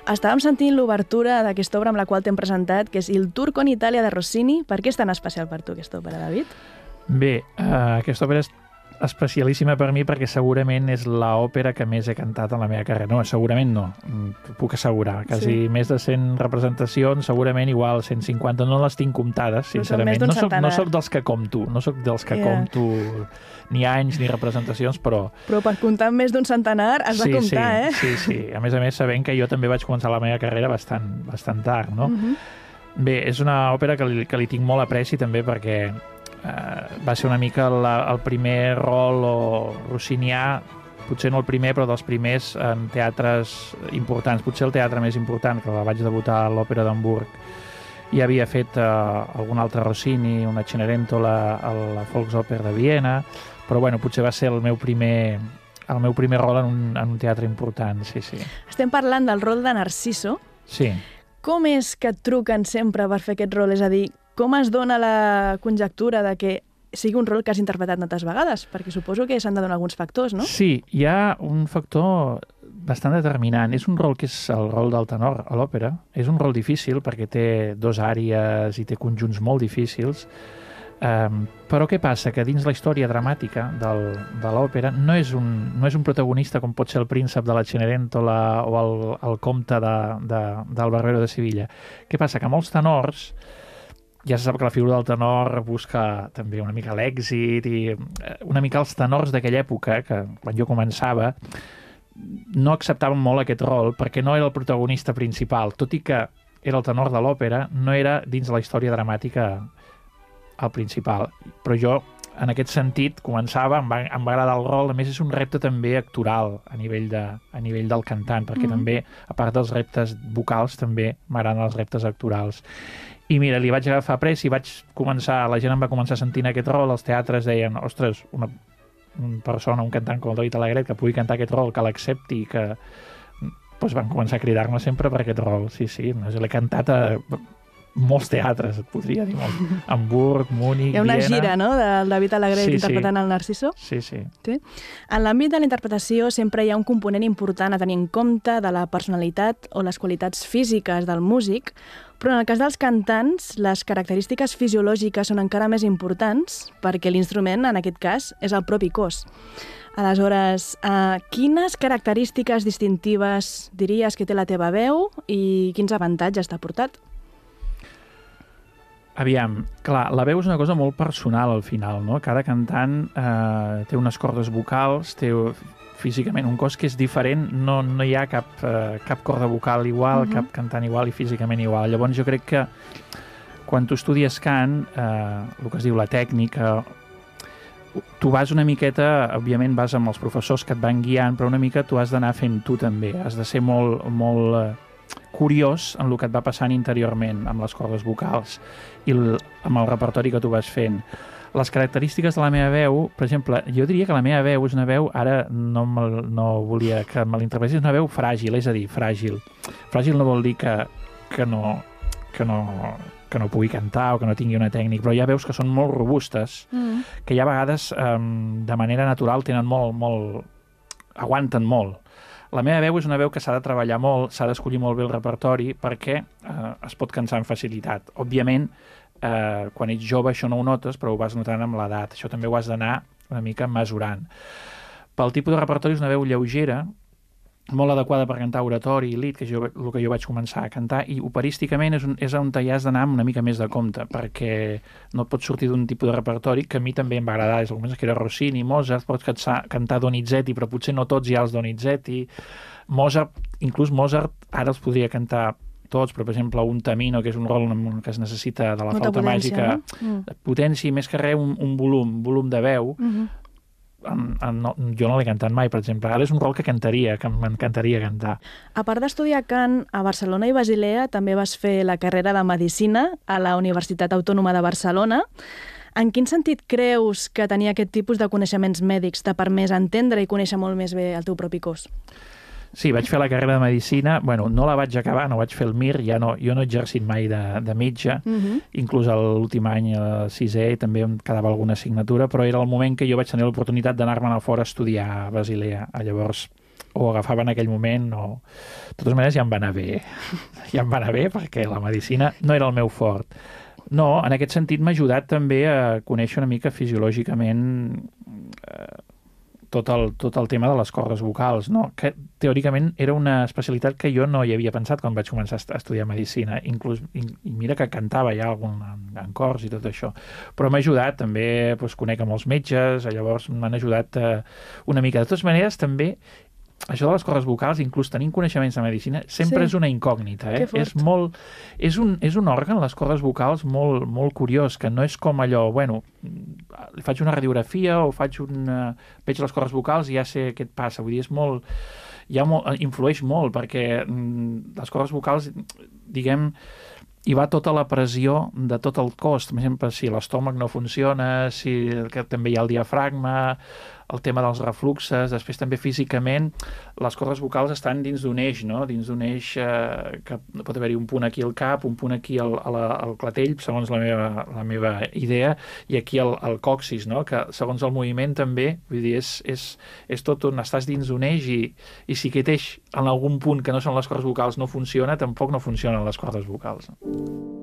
estàvem sentint l'obertura d'aquesta obra amb la qual t'hem presentat, que és Il Turco en Itàlia de Rossini. Per què és tan especial per tu aquesta òpera, David? Bé, aquesta òpera és especialíssima per mi perquè segurament és l'òpera que més he cantat en la meva carrera. No, segurament no, t'ho puc assegurar. Quasi més de 100 representacions, segurament igual 150, no les tinc comptades, sincerament. No soc dels que compto, compto ni anys ni representacions, però... Però per comptar més d'un centenar has de comptar, eh? Sí. A més, sabent que jo també vaig començar la meva carrera bastant tard, no? Bé, és una òpera que li tinc molt apreci també perquè va ser una mica el primer rol rossinià, potser no el primer, però dels primers en teatres importants. Potser el teatre més important, que la vaig debutar a l'Òpera d'Hamburg. Ja havia fet algun altre Rossini, una Cenerentola a la Volksoper de Viena, però bueno, potser va ser el meu primer rol en un teatre important, sí. Estem parlant del rol de Narciso. Sí. Com és que et truquen sempre per fer aquest rol? És a dir, com es dona la conjectura de que sigui un rol que has interpretat tantes vegades? Perquè suposo que s'han de donar alguns factors, no? Sí, hi ha un factor bastant determinant. És un rol que és el rol del tenor a l'òpera. És un rol difícil perquè té 2 àries i té conjunts molt difícils. Però què passa? Que dins la història dramàtica de l'òpera no és un protagonista com pot ser el príncep de la Cenerentola o el comte del Barbero de Sevilla. Què passa? Que molts tenors, ja se sap que la figura del tenor busca també una mica l'èxit i una mica els tenors d'aquella època, que quan jo començava, no acceptaven molt aquest rol perquè no era el protagonista principal. Tot i que era el tenor de l'òpera, no era dins la història dramàtica el principal. Però jo, en aquest sentit, començava, em va agradar el rol. A més, és un repte també actoral a nivell del cantant, perquè també, a part dels reptes vocals, també m'agraden els reptes actorals. I mira, li vaig agafar pres i la gent em va començar sentint aquest rol, els teatres deien, ostres, una persona, un cantant com el David Alegret, que pugui cantar aquest rol, que l'accepti, que van començar a cridar-me sempre per aquest rol, sí, l'he cantat a molts teatres, et podria dir molt. Hamburg, Múnich, Viena... Hi ha una gira, no?, del David Alegret interpretant el Narciso. Sí. En l'àmbit de la interpretació sempre hi ha un component important a tenir en compte de la personalitat o les qualitats físiques del músic, però en el cas dels cantants, les característiques fisiològiques són encara més importants perquè l'instrument, en aquest cas, és el propi cos. Aleshores, quines característiques distintives diries que té la teva veu i quins avantatges t'ha portat? Aviam, clar, la veu és una cosa molt personal al final, no? Cada cantant té unes cordes vocals, té físicament un cos que és diferent, no hi ha cap corda vocal igual, cap cantant igual i físicament igual. Llavors jo crec que quan tu estudies cant, el que es diu la tècnica, tu vas una miqueta, òbviament vas amb els professors que et van guiant, però una mica tu has d'anar fent tu també, has de ser molt curiós en el que et va passant interiorment amb les cordes vocals i amb el repertori que tu vas fent. Les característiques de la meva veu, per exemple, jo diria que la meva veu és una veu, ara no volia que me l'interpretés, és una veu fràgil, és a dir, fràgil. Fràgil no vol dir que no pugui cantar o que no tingui una tècnica, però hi ha veus que són molt robustes, que hi ha vegades de manera natural aguanten molt. La meva veu és una veu que s'ha de treballar molt, s'ha d'escollir molt bé el repertori perquè es pot cansar amb facilitat. Òbviament, quan ets jove això no ho notes, però ho vas notant amb l'edat. Això també ho has d'anar una mica mesurant. Pel tipus de repertori és una veu lleugera, molt adequada per cantar oratori i lied, que és el que jo vaig començar a cantar, i operísticament és on hi has d'anar una mica més de compte, perquè no et pots sortir d'un tipus de repertori que a mi també em va agradar, és el que era Rossini, Mozart, pots cantar Donizetti, però potser no tots hi ha els Donizetti. Inclús Mozart ara els podria cantar tots, però per exemple un Tamino, que és un rol que es necessita de la flauta màgica, potència i més que res un volum de veu. Jo no l'he cantat mai, per exemple. Ara és un rol que m'encantaria cantar. A part d'estudiar cant a Barcelona i Basilea, també vas fer la carrera de Medicina a la Universitat Autònoma de Barcelona. En quin sentit creus que tenir aquest tipus de coneixements mèdics t'ha permès entendre i conèixer molt més bé el teu propi cos? Sí, vaig fer la carrera de Medicina, no la vaig acabar, no vaig fer el MIR, jo no he exercit mai de metge, inclús l'últim any, el sisè, també em quedava alguna assignatura, però era el moment que jo vaig tenir l'oportunitat d'anar-me'n a fora a estudiar a Basilea. Llavors o agafava en aquell moment, o... De totes maneres, ja em va anar bé. Ja em va anar bé perquè la medicina no era el meu fort. No, en aquest sentit m'ha ajudat també a conèixer una mica fisiològicament tot el tema de les cordes vocals, no? Que teòricament era una especialitat que jo no hi havia pensat quan vaig començar a estudiar medicina. Inclús, i mira que cantava ja en cors i tot això. Però m'ha ajudat, també conec a molts metges, llavors m'han ajudat una mica. De totes maneres, també, això de les cordes vocals, inclús tenint coneixements de medicina, sempre és una incògnita. És un òrgan, les cordes vocals, molt, molt curiós, que no és com allò, bueno, faig una radiografia o veig les cordes vocals i ja sé què et passa. Vull dir, influeix molt, perquè les cordes vocals, diguem, hi va tota la pressió de tot el cos. Per exemple, si l'estómac no funciona, que també hi ha el diafragma, el tema dels refluxes, després també físicament les cordes vocals estan dins d'un eix, no? Dins d'un eix que pot haver-hi un punt aquí al cap, un punt aquí al clatell, segons la meva idea, i aquí al còccix, no? Que segons el moviment també, vull dir, és tot on estàs dins d'un eix i si aquest eix en algun punt que no són les cordes vocals no funciona, tampoc no funcionen les cordes vocals.